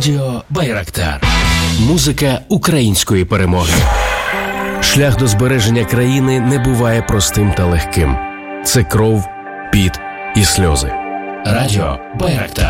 Радіо Байрактар. Музика української перемоги. Шлях до збереження країни не буває простим та легким. Це кров, піт і сльози. Радіо Байрактар.